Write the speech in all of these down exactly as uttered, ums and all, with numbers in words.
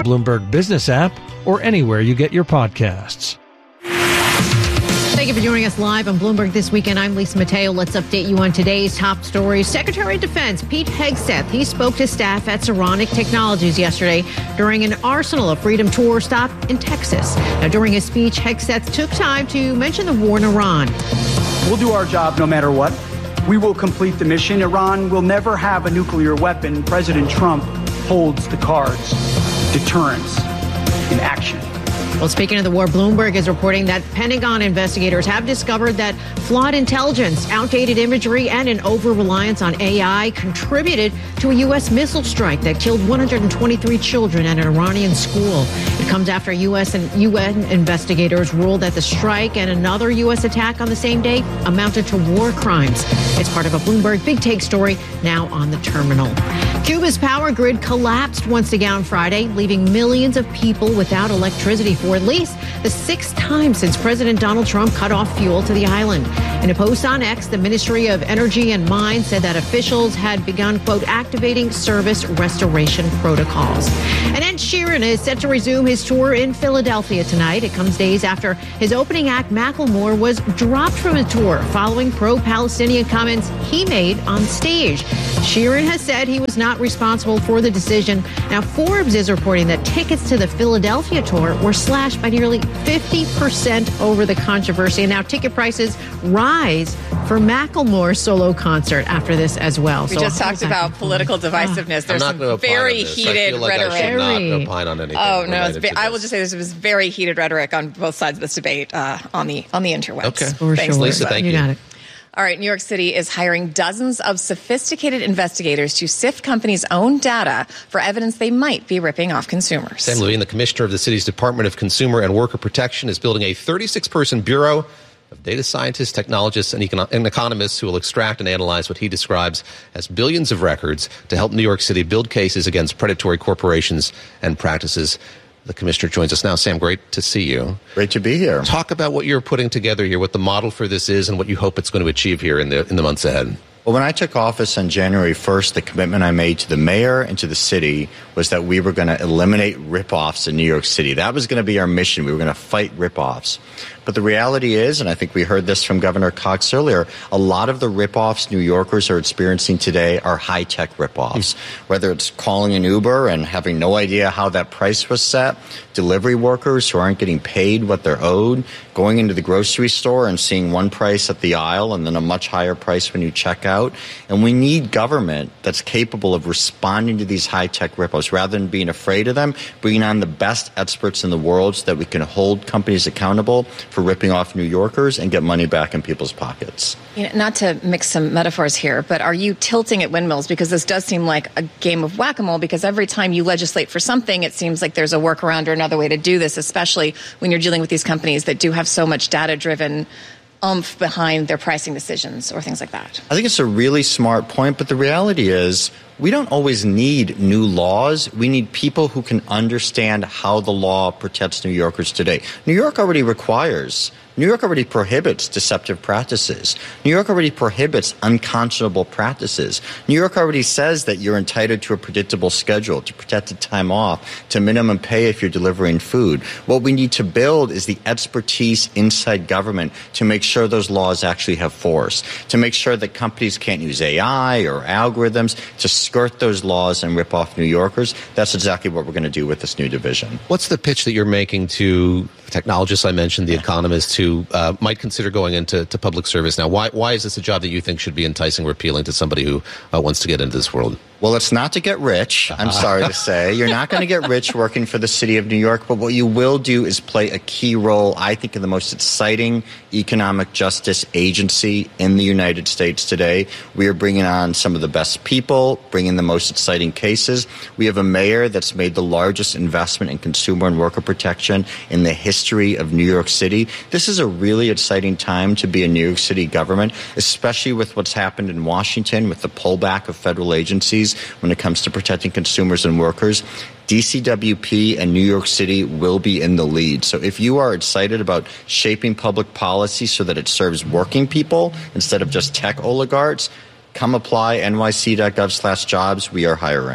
Bloomberg Business app, or anywhere you get your podcasts. Thank you for joining us live on Bloomberg This Weekend. I'm Lisa Mateo. Let's update you on today's top stories. Secretary of Defense Pete Hegseth, he spoke to staff at Saronic Technologies yesterday during an Arsenal of Freedom tour stop in Texas. Now, during his speech, Hegseth took time to mention the war in Iran. We'll do our job no matter what. We will complete the mission. Iran will never have a nuclear weapon. President Trump holds the cards. Deterrence in action. Well, speaking of the war, Bloomberg is reporting that Pentagon investigators have discovered that flawed intelligence, outdated imagery, and an over-reliance on A I contributed to a U S missile strike that killed one hundred twenty-three children at an Iranian school. It comes after U S and U N investigators ruled that the strike and another U S attack on the same day amounted to war crimes. It's part of a Bloomberg Big Take story now on the terminal. Cuba's power grid collapsed once again on Friday, leaving millions of people without electricity for at least the sixth time since President Donald Trump cut off fuel to the island. In a post on X, the Ministry of Energy and Mines said that officials had begun, quote, activating service restoration protocols. And Ed Sheeran is set to resume his tour in Philadelphia tonight. It comes days after his opening act, Macklemore, was dropped from a tour following pro-Palestinian comments he made on stage. Sheeran has said he was not responsible for the decision. Now, Forbes is reporting that tickets to the Philadelphia tour were slashed by nearly fifty percent over the controversy. And now ticket prices rise for Macklemore's solo concert after this as well. We so just talked about political divisiveness. There's some very heated like rhetoric. I should not opine on anything. Oh, no. It's, I will just say this was very heated rhetoric on both sides of this debate uh, on the on the interwebs. Okay. For Thanks, sure. Lisa, thank you. You got it. All right, New York City is hiring dozens of sophisticated investigators to sift companies' own data for evidence they might be ripping off consumers. Sam Levine, the commissioner of the city's Department of Consumer and Worker Protection, is building a thirty-six person bureau of data scientists, technologists, and, econ- and economists who will extract and analyze what he describes as billions of records to help New York City build cases against predatory corporations and practices. The commissioner joins us now. Sam, great to see you. Great to be here. Talk about what you're putting together here, what the model for this is, and what you hope it's going to achieve here in the in the months ahead. Well, when I took office on January first, the commitment I made to the mayor and to the city was that we were going to eliminate ripoffs in New York City. That was going to be our mission. We were going to fight ripoffs. But the reality is, and I think we heard this from Governor Cox earlier, a lot of the ripoffs New Yorkers are experiencing today are high-tech ripoffs. Whether it's calling an Uber and having no idea how that price was set, delivery workers who aren't getting paid what they're owed, going into the grocery store and seeing one price at the aisle and then a much higher price when you check out. And we need government that's capable of responding to these high-tech ripoffs rather than being afraid of them, bringing on the best experts in the world so that we can hold companies accountable for ripping off New Yorkers and get money back in people's pockets. You know, not to mix some metaphors here, but are you tilting at windmills? Because this does seem like a game of whack-a-mole, because every time you legislate for something, it seems like there's a workaround or another way to do this, especially when you're dealing with these companies that do have so much data-driven oomph behind their pricing decisions or things like that. I think it's a really smart point, but the reality is we don't always need new laws. We need people who can understand how the law protects New Yorkers today. New York already requires New York already prohibits deceptive practices. New York already prohibits unconscionable practices. New York already says that you're entitled to a predictable schedule, to protected time off, to minimum pay if you're delivering food. What we need to build is the expertise inside government to make sure those laws actually have force, to make sure that companies can't use A I or algorithms to skirt those laws and rip off New Yorkers. That's exactly what we're going to do with this new division. What's the pitch that you're making to technologists I mentioned, the economists who uh, might consider going into to public service now? Why why is this a job that you think should be enticing or appealing to somebody who uh, wants to get into this world? Well, it's not to get rich, I'm sorry to say. You're not going to get rich working for the city of New York, but what you will do is play a key role, I think, in the most exciting economic justice agency in the United States today. We are bringing on some of the best people, bringing the most exciting cases. We have a mayor that's made the largest investment in consumer and worker protection in the history of New York City. This is a really exciting time to be a New York City government, especially with what's happened in Washington with the pullback of federal agencies when it comes to protecting consumers and workers. D C W P and New York City will be in the lead. So if you are excited about shaping public policy so that it serves working people instead of just tech oligarchs, come apply, N Y C dot gov slash jobs. We are hiring.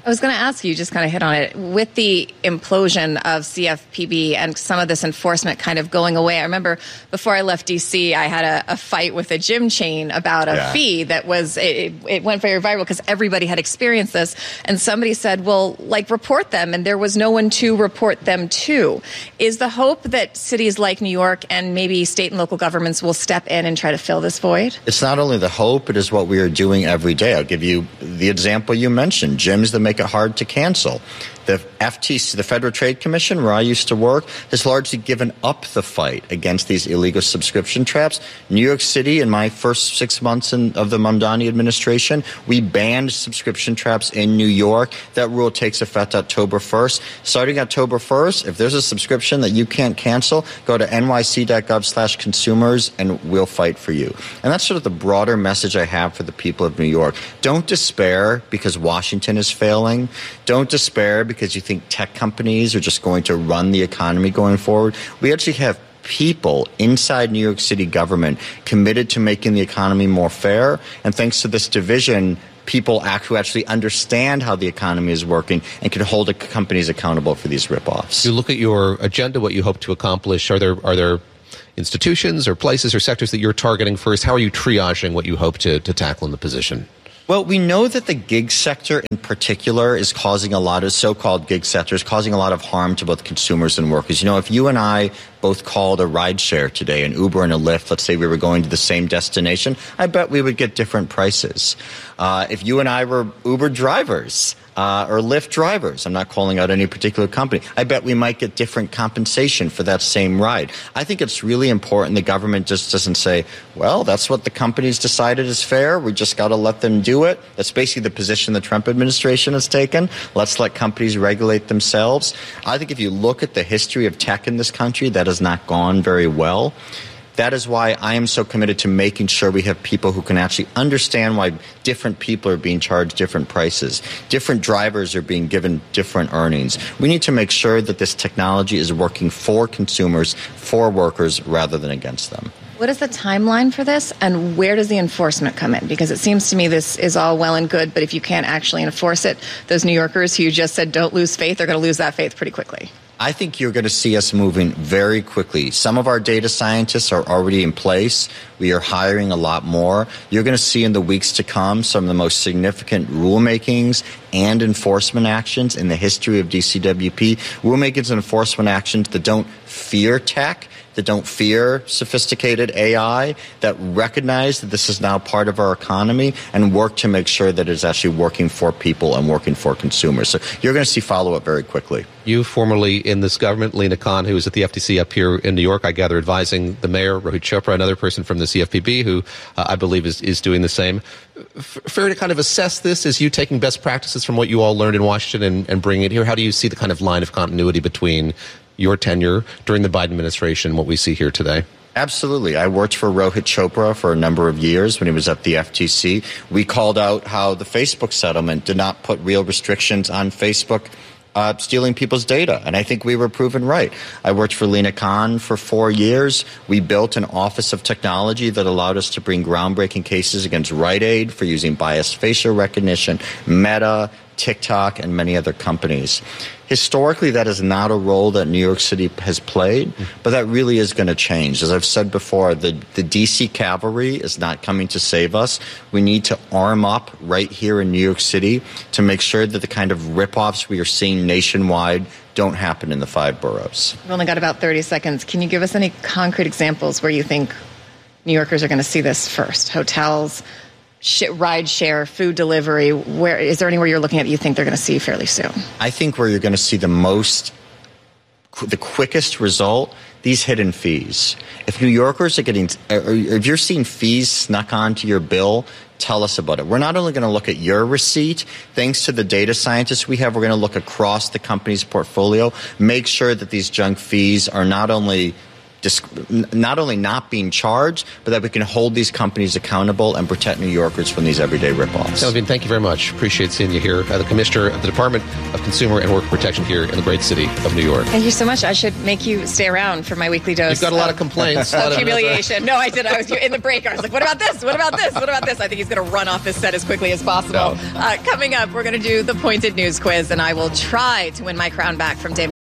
I was going to ask you, just kind of hit on it, with the implosion of C F P B and some of this enforcement kind of going away. I remember before I left D C, I had a, a fight with a gym chain about a yeah. fee that was, it, it went very viral because everybody had experienced this. And somebody said, well, like, report them. And there was no one to report them to. Is the hope that cities like New York and maybe state and local governments will step in and try to fill this void? It's not only the hope, it is what we are doing every day. I'll give you the example you mentioned, gyms that make it hard to cancel. The F T C, the Federal Trade Commission, where I used to work, has largely given up the fight against these illegal subscription traps. New York City, in my first six months in, of the Mamdani administration, we banned subscription traps in New York. That rule takes effect October first. Starting October first, if there's a subscription that you can't cancel, go to N Y C dot gov slash consumers and we'll fight for you. And that's sort of the broader message I have for the people of New York. Don't despair because Washington is failing. Don't despair because you think tech companies are just going to run the economy going forward. We actually have people inside New York City government committed to making the economy more fair. And thanks to this division, people who actually understand how the economy is working and can hold the companies accountable for these ripoffs. You look at your agenda, what you hope to accomplish. Are there are there institutions or places or sectors that you're targeting first? How are you triaging what you hope to, to tackle in the position? Well, we know that the gig sector in particular is causing a lot of so-called gig sectors, causing a lot of harm to both consumers and workers. You know, if you and I both called a rideshare today, an Uber and a Lyft, let's say we were going to the same destination, I bet we would get different prices. Uh, if you and I were Uber drivers uh, or Lyft drivers, I'm not calling out any particular company, I bet we might get different compensation for that same ride. I think it's really important the government just doesn't say, well, that's what the companies decided is fair. We just got to let them do it. That's basically the position the Trump administration has taken. Let's let companies regulate themselves. I think if you look at the history of tech in this country, that has not gone very well. That is why I am so committed to making sure we have people who can actually understand why different people are being charged different prices. Different drivers are being given different earnings. We need to make sure that this technology is working for consumers, for workers, rather than against them. What is the timeline for this, and where does the enforcement come in? Because it seems to me this is all well and good, but if you can't actually enforce it, those New Yorkers who you just said don't lose faith are going to lose that faith pretty quickly. I think you're going to see us moving very quickly. Some of our data scientists are already in place. We are hiring a lot more. You're going to see in the weeks to come some of the most significant rulemakings and enforcement actions in the history of D C W P. Rulemakings and enforcement actions that don't fear tech, that don't fear sophisticated A I, that recognize that this is now part of our economy and work to make sure that it's actually working for people and working for consumers. So you're going to see follow-up very quickly. You formerly in this government, Lina Khan, who was at the F T C up here in New York, I gather, advising the mayor, Rohit Chopra, another person from the C F P B, who uh, I believe is, is doing the same. F- fair to kind of assess this as you taking best practices from what you all learned in Washington and, and bringing it here? How do you see the kind of line of continuity between your tenure during the Biden administration and what we see here today? Absolutely. I worked for Rohit Chopra for a number of years when he was at the F T C. We called out how the Facebook settlement did not put real restrictions on Facebook uh, stealing people's data, and I think we were proven right. I worked for Lina Khan for four years. We built an Office of Technology that allowed us to bring groundbreaking cases against Rite Aid for using biased facial recognition, Meta, TikTok, and many other companies. Historically, that is not a role that New York City has played, but that really is going to change. As I've said before, the, the D C cavalry is not coming to save us. We need to arm up right here in New York City to make sure that the kind of ripoffs we are seeing nationwide don't happen in the five boroughs. We've only got about thirty seconds. Can you give us any concrete examples where you think New Yorkers are going to see this first? Hotels, ride share, food delivery. Where is there anywhere you're looking at that you think they're going to see fairly soon? I think where you're going to see the most, the quickest result, these hidden fees. If New Yorkers are getting, if you're seeing fees snuck onto your bill, tell us about it. We're not only going to look at your receipt. Thanks to the data scientists we have, we're going to look across the company's portfolio, make sure that these junk fees are not only disc- not only not being charged, but that we can hold these companies accountable and protect New Yorkers from these everyday ripoffs. Naveen, thank you very much. Appreciate seeing you here. Uh, the Commissioner of the Department of Consumer and Worker Protection here in the great city of New York. Thank you so much. I should make you stay around for my weekly dose. You've got a lot of, of complaints. Of humiliation. No, I did. I was in the break. I was like, what about this? What about this? What about this? I think he's going to run off this set as quickly as possible. No. Uh, coming up, we're going to do the Pointed News Quiz, and I will try to win my crown back from David